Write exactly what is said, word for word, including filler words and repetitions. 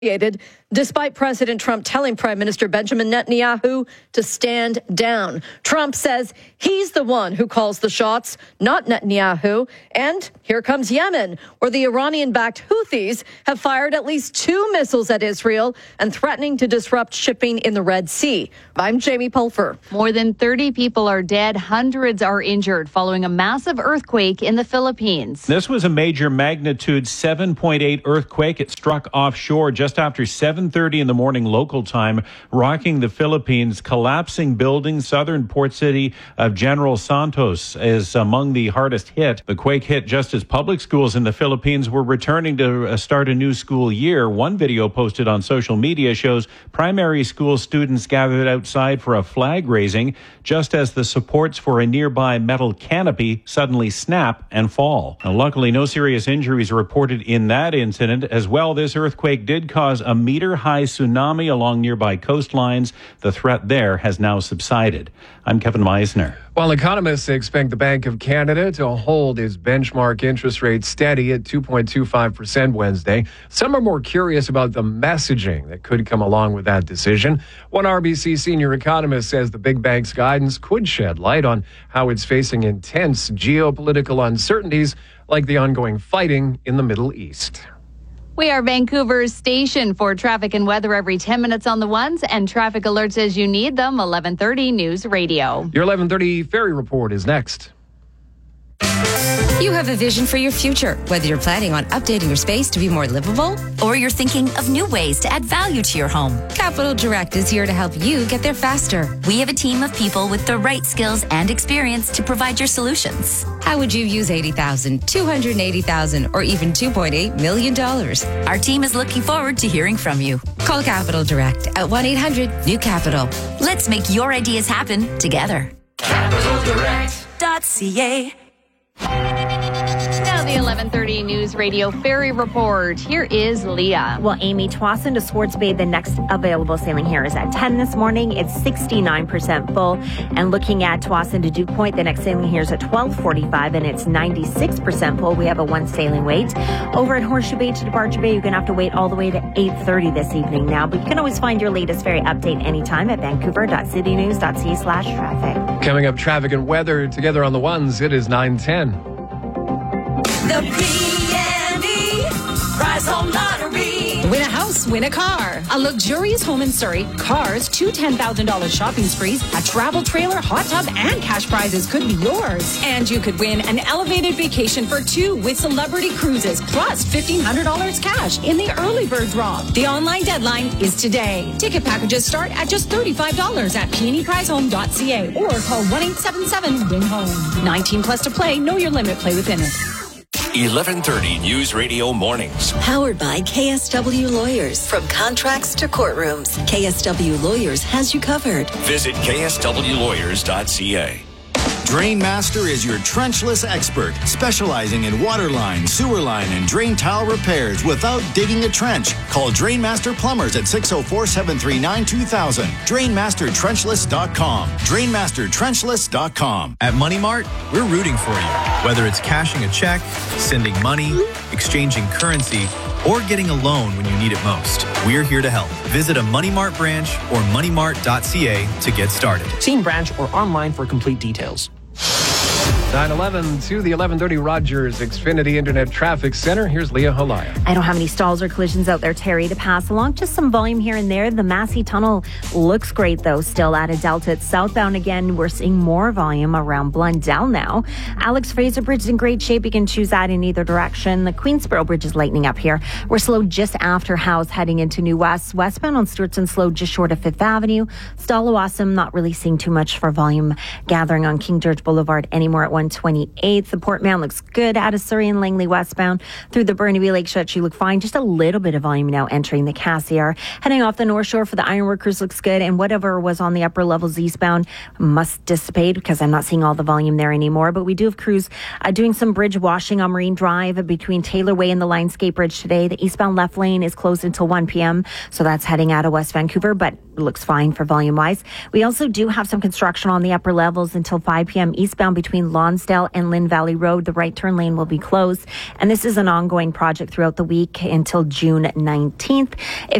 Despite President Trump telling Prime Minister Benjamin Netanyahu to stand down. Trump says he's the one who calls the shots, not Netanyahu. And here comes Yemen, where the Iranian-backed Houthis have fired at least two missiles at Israel and threatening to disrupt shipping in the Red Sea. I'm Jamie Pulfer. More than thirty people are dead. Hundreds are injured following a massive earthquake in the Philippines. This was a major magnitude seven point eight earthquake. It struck offshore just after seven thirty in the morning local time, rocking the Philippines. Collapsing buildings. Southern port city of General Santos is among the hardest hit. The quake hit just as public schools in the Philippines were returning to start a new school year. One video posted on social media shows primary school students gathered outside for a flag raising just as the supports for a nearby metal canopy suddenly snap and fall. Now, luckily, no serious injuries reported in that incident. As well, this earthquake did cause a meter-high tsunami along nearby coastlines. The threat there has now subsided. I'm Kevin Meisner. While economists expect the Bank of Canada to hold its benchmark interest rate steady at two point two five percent Wednesday, some are more curious about the messaging that could come along with that decision. One R B C senior economist says the big bank's guidance could shed light on how it's facing intense geopolitical uncertainties like the ongoing fighting in the Middle East. We are Vancouver's station for traffic and weather every ten minutes on the ones and traffic alerts as you need them. eleven thirty News Radio. Your eleven thirty Ferry Report is next. You have a vision for your future, whether you're planning on updating your space to be more livable or you're thinking of new ways to add value to your home. Capital Direct is here to help you get there faster. We have a team of people with the right skills and experience to provide your solutions. How would you use eighty thousand dollars, two hundred eighty thousand dollars, or even two point eight million dollars? Our team is looking forward to hearing from you. Call Capital Direct at one eight hundred new capital. Let's make your ideas happen together. capital direct dot c a Now the eleven thirty News Radio Ferry Report. Here is Leah. Well, Amy, Tsawwassen to Swartz Bay, the next available sailing here is at ten this morning. It's sixty-nine percent full. And looking at Tsawwassen to Duke Point, the next sailing here is at twelve forty-five and it's ninety-six percent full. We have a one sailing wait. Over at Horseshoe Bay to Departure Bay, you're going to have to wait all the way to eight thirty this evening now. But you can always find your latest ferry update anytime at vancouver dot city news dot c a slash traffic. Coming up, traffic and weather together on the ones. It is nine ten. The P and E Prize Home Lottery. Win a house, win a car. A luxurious home in Surrey, cars, two ten thousand dollars shopping sprees, a travel trailer, hot tub, and cash prizes could be yours. And you could win an elevated vacation for two with Celebrity Cruises, plus fifteen hundred dollars cash in the early bird draw. The online deadline is today. Ticket packages start at just thirty-five dollars at p and e prize home dot c a or call one eight seven seven win home. nineteen plus to play. Know your limit. Play within it. eleven thirty News Radio Mornings. Powered by K S W Lawyers. From contracts to courtrooms, K S W Lawyers has you covered. Visit k s w lawyers dot c a. Drainmaster is your trenchless expert, specializing in water line, sewer line, and drain tile repairs without digging a trench. Call Drainmaster Plumbers at six oh four, seven three nine, two thousand. drain master trenchless dot com. drain master trenchless dot com. At Money Mart, we're rooting for you. Whether it's cashing a check, sending money, exchanging currency, or getting a loan when you need it most, we're here to help. Visit a Money Mart branch or money mart dot c a to get started. See in branch or online for complete details. nine eleven to the eleven thirty Rogers Xfinity Internet Traffic Center. Here's Leah Halaya. I don't have any stalls or collisions out there, Terry, to pass along. Just some volume here and there. The Massey Tunnel looks great, though, still out of Delta. It's southbound again. We're seeing more volume around Blundell now. Alex Fraser Bridge is in great shape. You can choose that in either direction. The Queensboro Bridge is lightening up here. We're slow just after House heading into New West. Westbound on Stewartson slow just short of Fifth Avenue. Stallawasam not really seeing too much for volume gathering on King George Boulevard anymore at one twenty-eighth. The Port Mann looks good out of Surrey and Langley westbound. Through the Burnaby Lake stretch, you look fine. Just a little bit of volume now entering the Cassiar. Heading off the North Shore for the Ironworkers looks good, and whatever was on the upper levels eastbound must dissipate because I'm not seeing all the volume there anymore. But we do have crews uh, doing some bridge washing on Marine Drive between Taylor Way and the Lionsgate Bridge today. The eastbound left lane is closed until one p.m., so that's heading out of West Vancouver, but looks fine for volume-wise. We also do have some construction on the upper levels until five p.m. eastbound between Lawn Lonsdale and Lynn Valley Road. The right turn lane will be closed. And this is an ongoing project throughout the week until June nineteenth. If